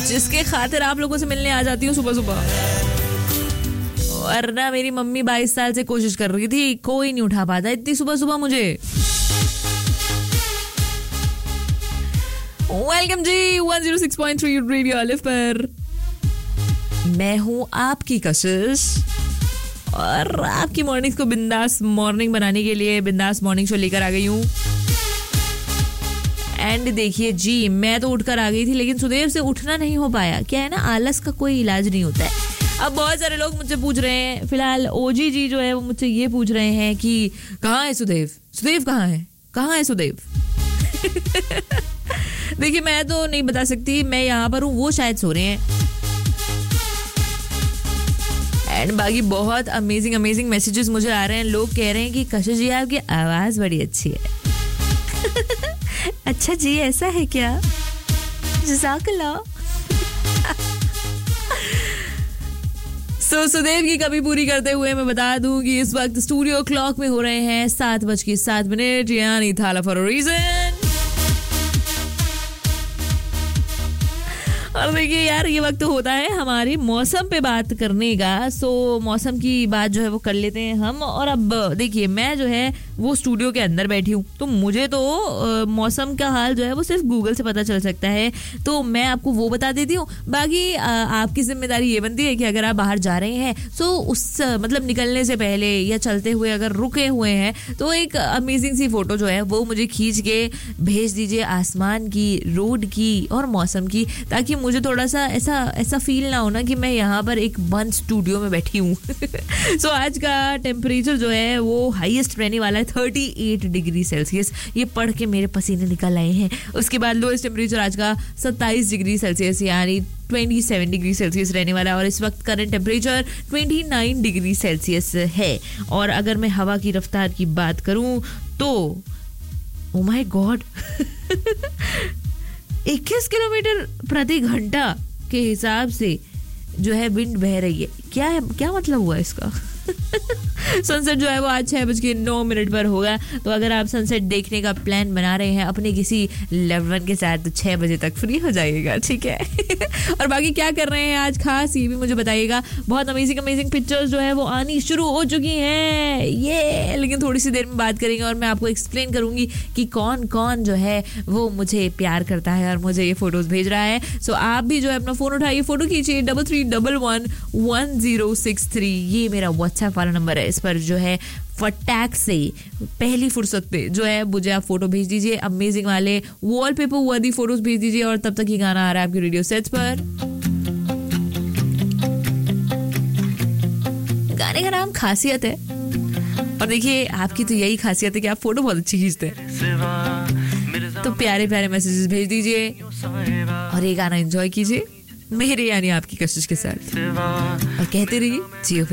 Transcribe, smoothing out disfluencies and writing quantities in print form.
जिसके खातिर आप लोगों से मिलने आ जाती हूँ सुबह सुबह। और ना मेरी मम्मी 22 साल से कोशिश कर रही थी, कोई नहीं उठा पाता इतनी सुबह सुबह मुझे। वेलकम जी 106.3 रेडियो अलिफ पर। मैं हूं आपकी कशिश और आपकी मॉर्निंग को बिंदास मॉर्निंग बनाने के लिए बिंदास मॉर्निंग शो लेकर आ गई हूं। एंड देखिए जी, मैं तो उठकर आ गई थी, लेकिन सुदेव से उठना नहीं हो पाया। क्या है ना, आलस का कोई इलाज नहीं होता है। अब बहुत सारे लोग मुझसे पूछ रहे हैं, फिलहाल ओजी जी जो है वो मुझसे ये पूछ रहे हैं कि कहाँ है सुदेव, सुदेव कहाँ है, कहाँ है सुदेव। देखिए मैं तो नहीं बता सकती, मैं यहाँ पर हूँ, वो शायद सो रहे हैं। एंड बाकी बहुत अमेजिंग मैसेजेस मुझे आ रहे हैं। लोग कह रहे हैं कि कशिश जी आपकी आवाज बड़ी अच्छी है। अच्छा जी, ऐसा है क्या? जज़ाकल्लाह। सुदेव की कमी पूरी करते हुए मैं बता दूं कि इस वक्त स्टूडियो क्लॉक में हो रहे हैं 7:07, यानी थाला फॉर अ रीजन। और देखिए यार, ये वक्त होता है हमारी मौसम पे बात करने का। सो मौसम की बात जो है वो कर लेते हैं हम। और अब देखिए, मैं जो है वो स्टूडियो के अंदर बैठी हूँ, तो मुझे तो मौसम का हाल जो है वो सिर्फ गूगल से पता चल सकता है, तो मैं आपको वो बता देती हूँ। बाकी आपकी जिम्मेदारी ये बनती है कि अगर आप बाहर जा रहे हैं तो उस मतलब निकलने से पहले या चलते हुए अगर रुके हुए हैं तो एक अमेजिंग सी फोटो जो है वो मुझे खींच के भेज दीजिए, आसमान की, रोड की और मौसम की, ताकि मुझे थोड़ा सा ऐसा फील ना हो ना कि मैं यहाँ पर एक बंद स्टूडियो में बैठी हूँ। सो आज का टेम्परेचर जो है वो हाईएस्ट रहने वाला है 38 डिग्री सेल्सियस। ये पढ़ के मेरे पसीने निकल आए हैं। उसके बाद लोएस्ट टेम्परेचर आज का 27 डिग्री सेल्सियस यानी 27 डिग्री सेल्सियस रहने वाला है। और इस वक्त करंट टेम्परेचर 29 डिग्री सेल्सियस है। और अगर मैं हवा की रफ्तार की बात करूं तो ओ माय गॉड 21 किलोमीटर प्रति घंटा के हिसाब से जो है विंड बह रही है। क्या मतलब हुआ इसका? सनसेट जो है वो आज 6:09 पर होगा। तो अगर आप सनसेट देखने का प्लान बना रहे हैं अपने किसी लव्ड वन के साथ तो 6 बजे तक फ्री हो जाइएगा, ठीक है। और बाकी क्या कर रहे हैं आज खास, ये भी मुझे बताइएगा। बहुत अमेजिंग पिक्चर्स जो है वो आनी शुरू हो चुकी हैं ये, लेकिन थोड़ी सी देर में बात करेंगे और मैं आपको एक्सप्लेन करूंगी कि कौन कौन जो है वो मुझे प्यार करता है और मुझे ये फोटोज भेज रहा है। सो आप भी जो है अपना फोन उठाइए, फोटो खींचिए 33111063। ये मेरा व्हाट्सएप वाला नंबर है। इस पर जो है फटाक से पहली फुर्सत पे जो है मुझे आप फोटो भेज दीजिए, अमेजिंग वाले वॉलपेपर वर्दी फोटोज भेज दीजिए। और तब तक ही गाना आ रहा है आपके रेडियो सेट्स पर। गाने का नाम खासियत है। और देखिए आपकी तो यही खासियत है कि आप फोटो बहुत अच्छी खींचते हैं, तो प्यारे प्यारे मैसेजेस भेज दीजिए और ये गाना एंजॉय कीजिए मेरे यानी आपकी कशिश के साथ। और कहते रहिए जियो।